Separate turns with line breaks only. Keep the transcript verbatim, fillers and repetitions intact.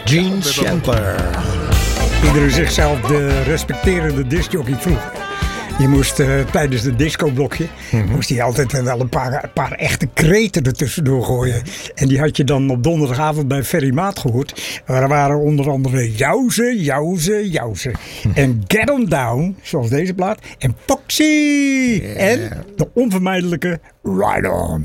Gene Chandler.
Iedere zichzelf de respecterende discjockey vroeger. Je moest uh, tijdens het discoblokje mm-hmm. moest hij altijd uh, wel een paar, een paar echte kreten ertussendoor gooien. En die had je dan op donderdagavond bij Ferry Maat gehoord. Er waren onder andere Jauze, Jauze, Jauze. En Get On Down, zoals deze plaat. En Foxy. Yeah. En de onvermijdelijke Ride On.